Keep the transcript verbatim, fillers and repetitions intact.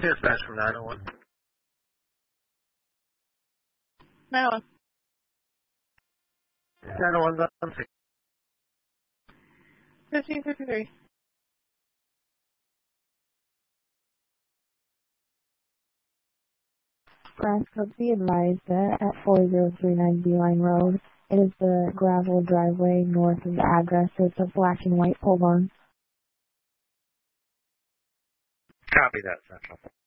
Dispatch from nine oh one. nine oh one. nine oh one, one six. fifteen fifty-three. Brasco, be advised that at four zero three nine Beeline Road, it is the gravel driveway north of the address. It's a black and white pole barn. Copy that, Central.